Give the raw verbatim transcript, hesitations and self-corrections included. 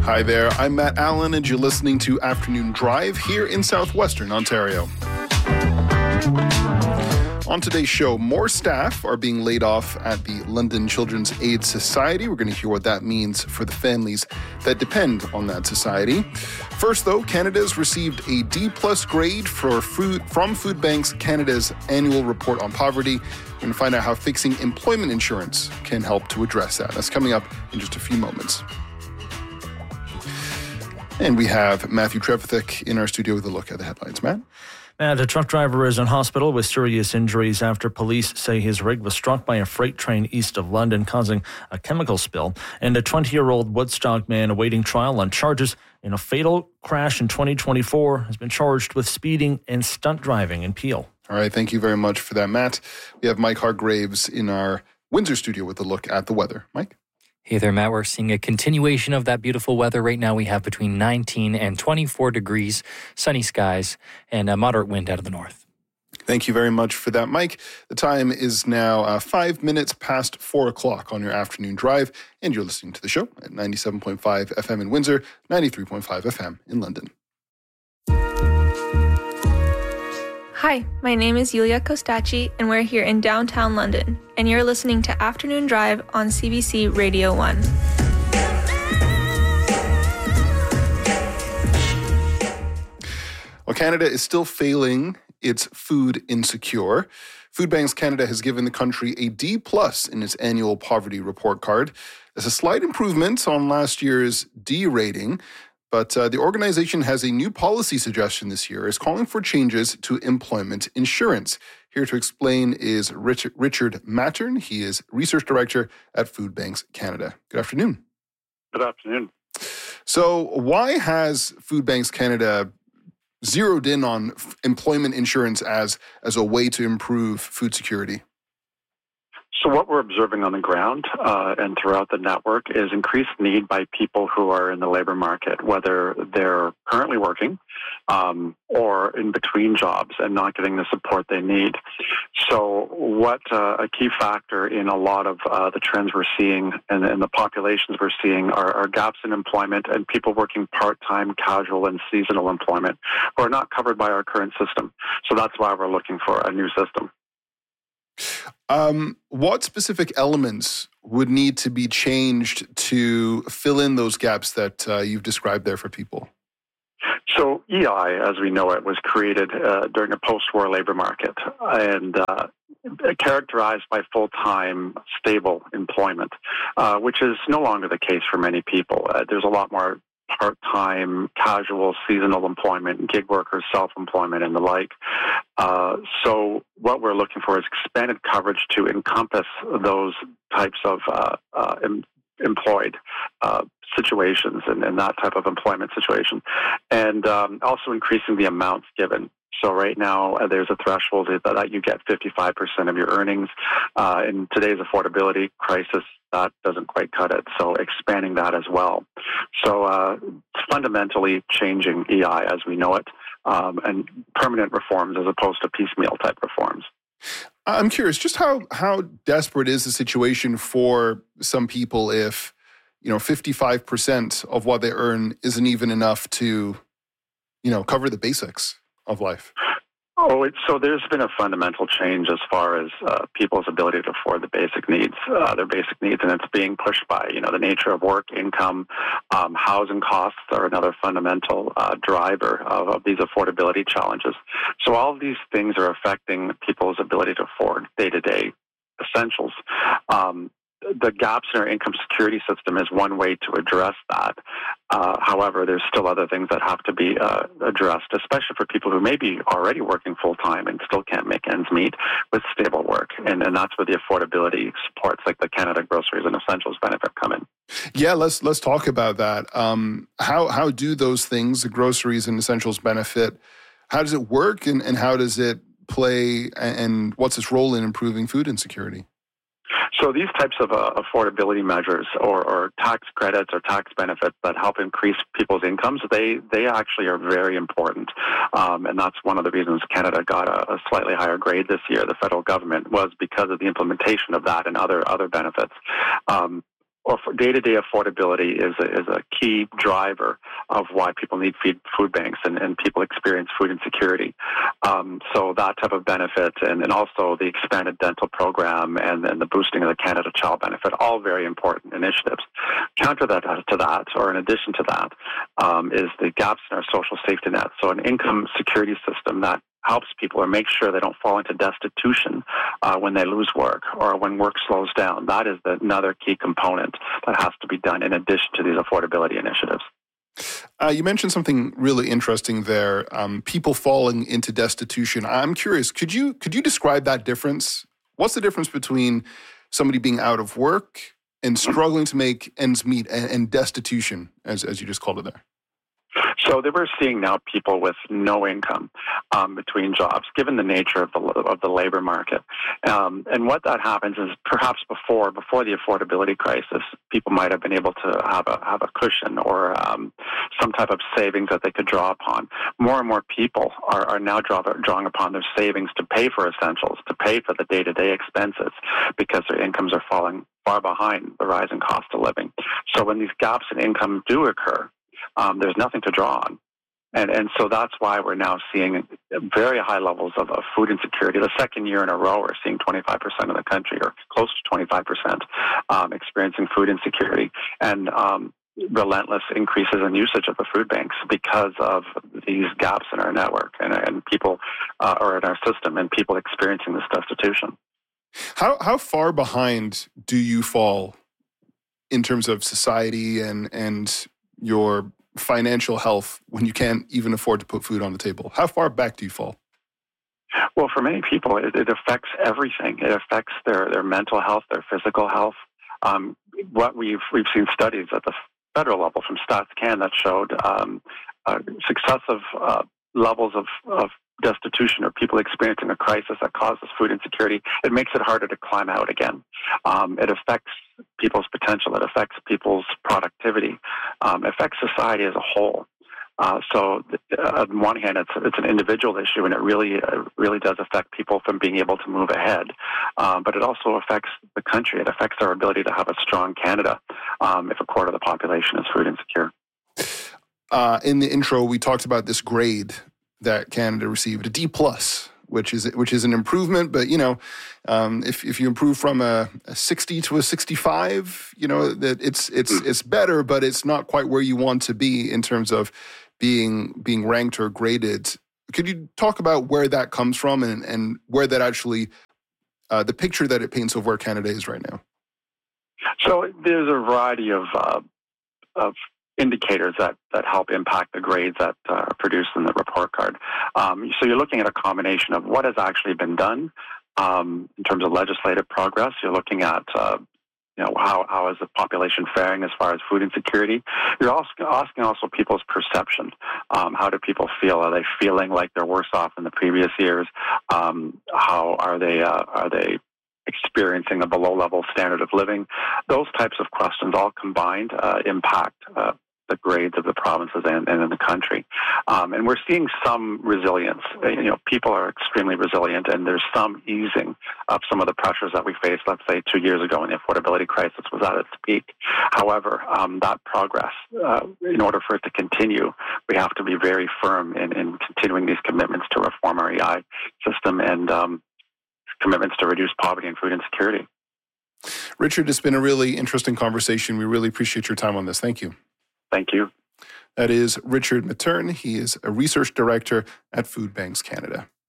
Hi there, I'm Matt Allen, and you're listening to Afternoon Drive here in southwestern Ontario. On today's show, more staff are being laid off at the London Children's Aid Society. We're going to hear what that means for the families that depend on that society. First, though, Canada's received a D-plus grade for food from Food Banks Canada's annual report on poverty. We're going to find out how fixing employment insurance can help to address that. That's coming up in just a few moments. And we have Matthew Trevithick in our studio with a look at the headlines. Matt? And a truck driver is in hospital with serious injuries after police say his rig was struck by a freight train east of London, causing a chemical spill. And a twenty-year-old Woodstock man awaiting trial on charges in a fatal crash in twenty twenty-four has been charged with speeding and stunt driving in Peel. All right, thank you very much for that, Matt. We have Mike Hargraves in our Windsor studio with a look at the weather. Mike? Hey there, Matt. We're seeing a continuation of that beautiful weather. Right now we have between nineteen and twenty-four degrees, sunny skies, and a moderate wind out of the north. Thank you very much for that, Mike. The time is now uh, five minutes past four o'clock on your afternoon drive, and you're listening to the show at ninety-seven point five F M in Windsor, ninety-three point five F M in London. Hi, my name is Yulia Kostacci, and we're here in downtown London, and you're listening to Afternoon Drive on C B C Radio one. Well, Canada is still failing its food insecure. Food Banks Canada has given the country a D plus in its annual poverty report card. It's a slight improvement on last year's D rating. But uh, the organization has a new policy suggestion this year. It's calling for changes to employment insurance. Here to explain is Richard, Richard Mattern. He is Research Director at Food Banks Canada. Good afternoon. Good afternoon. So why has Food Banks Canada zeroed in on f- employment insurance as, as a way to improve food security? So what we're observing on the ground uh, and throughout the network is increased need by people who are in the labor market, whether they're currently working um, or in between jobs and not getting the support they need. So what uh, a key factor in a lot of uh, the trends we're seeing and, and the populations we're seeing are, are gaps in employment and people working part-time, casual, and seasonal employment who are not covered by our current system. So that's why we're looking for a new system. Um, what specific elements would need to be changed to fill in those gaps that uh, you've described there for people? So E I, as we know it, was created uh, during a post-war labor market and uh, characterized by full-time, stable employment, uh, which is no longer the case for many people. Uh, there's a lot more part-time, casual, seasonal employment, gig workers, self-employment, and the like. Uh, so what we're looking for is expanded coverage to encompass those types of uh, uh, em- employed uh, situations and, and that type of employment situation, and um, also increasing the amounts given. So right now, uh, there's a threshold that, that you get fifty-five percent of your earnings. Uh, in today's affordability crisis, that doesn't quite cut it. So expanding that as well. So uh, fundamentally changing E I as we know it, um, and permanent reforms as opposed to piecemeal type reforms. I'm curious, just how, how desperate is the situation for some people if, you know, fifty-five percent of what they earn isn't even enough to, you know, cover the basics of life? Oh, it's, so there's been a fundamental change as far as uh, people's ability to afford the basic needs, uh, their basic needs, and it's being pushed by, you know, the nature of work, income, um, housing costs are another fundamental uh, driver of, of these affordability challenges. So all of these things are affecting people's ability to afford day-to-day essentials. Um, The gaps in our income security system is one way to address that. Uh, however, there's still other things that have to be uh, addressed, especially for people who may be already working full-time and still can't make ends meet with stable work. And, and that's where the affordability supports like the Canada Groceries and Essentials benefit come in. Yeah, let's let's talk about that. Um, how how do those things, the groceries and essentials benefit, how does it work and, and how does it play and what's its role in improving food insecurity? So these types of uh, affordability measures or, or tax credits or tax benefits that help increase people's incomes, they they actually are very important. Um, and that's one of the reasons Canada got a, a slightly higher grade this year, the federal government, was because of the implementation of that and other, other benefits. Um, or day-to-day affordability is a, is a key driver of why people need feed, food banks and, and people experience food insecurity. Um, so that type of benefit and, and also the expanded dental program and, and the boosting of the Canada Child Benefit, all very important initiatives. Counter that to that, or in addition to that, um, is the gaps in our social safety net. So an income security system that helps people or make sure they don't fall into destitution uh, when they lose work or when work slows down. That is the, another key component that has to be done in addition to these affordability initiatives. Uh, you mentioned something really interesting there, um, people falling into destitution. I'm curious, could you could you describe that difference? What's the difference between somebody being out of work and struggling to make ends meet and, and destitution, as, as you just called it there? So that we're seeing now people with no income um, between jobs, given the nature of the of the labor market. Um, and what that happens is perhaps before before the affordability crisis, people might have been able to have a have a cushion or um, some type of savings that they could draw upon. More and more people are, are now draw, drawing upon their savings to pay for essentials, to pay for the day-to-day expenses, because their incomes are falling far behind the rising cost of living. So when these gaps in income do occur, Um, there's nothing to draw on. And and so that's why we're now seeing very high levels of, of food insecurity. The second year in a row, we're seeing twenty-five percent of the country, or close to twenty-five percent, um, experiencing food insecurity. And um, relentless increases in usage of the food banks because of these gaps in our network and, and people, uh, or in our system, and people experiencing this destitution. How how far behind do you fall in terms of society and and your financial health when you can't even afford to put food on the table? How far back do you fall? Well, for many people, it, it affects everything. It affects their, their mental health, their physical health. Um, what we've we've seen studies at the federal level from StatsCan that showed um, uh, successive uh, levels of, of destitution or people experiencing a crisis that causes food insecurity. It makes it harder to climb out again. Um, it affects people's potential. It affects people's productivity. Um, it affects society as a whole. Uh, so uh, on one hand, it's it's an individual issue, and it really uh, really does affect people from being able to move ahead. Um, but it also affects the country. It affects our ability to have a strong Canada um, if a quarter of the population is food insecure. Uh, in the intro, we talked about this grade that Canada received, a D plus, which is which is an improvement. But you know, um, if if you improve from a, a sixty to a sixty-five, you know that it's it's it's better, but it's not quite where you want to be in terms of being being ranked or graded. Could you talk about where that comes from and and where that actually uh, the picture that it paints of where Canada is right now? So there's a variety of uh, of indicators that, that help impact the grades that uh, are produced in the report card. Um, so you're looking at a combination of what has actually been done um, in terms of legislative progress. You're looking at uh, you know how, how is the population faring as far as food insecurity. You're also asking also people's perception. Um, how do people feel? Are they feeling like they're worse off than the previous years? Um, how are they? Uh, are they experiencing a below-level standard of living? Those types of questions all combined uh, impact uh, the grades of the provinces and, and in the country. Um, and we're seeing some resilience. You know, people are extremely resilient, and there's some easing of some of the pressures that we faced, let's say, two years ago when the affordability crisis was at its peak. However, um, that progress, uh, in order for it to continue, we have to be very firm in, in continuing these commitments to reform our E I system and um, commitments to reduce poverty and food insecurity. Richard, it's been a really interesting conversation. We really appreciate your time on this. Thank you. Thank you. That is Richard Mattern. He is a research director at Food Banks Canada.